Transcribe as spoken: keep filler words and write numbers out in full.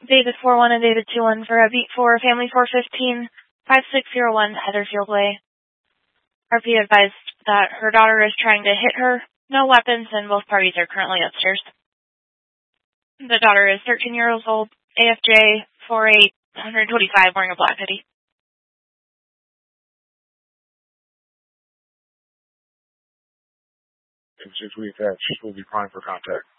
David four one and David two one for a beat for family four fifteen, five six zero one Heatherfield Way. R P advised that her daughter is trying to hit her. No weapons, and both parties are currently upstairs. The daughter is thirteen years old, A F J four eight one twenty-five, wearing a black hoodie. And since we attached, we'll be primed for contact.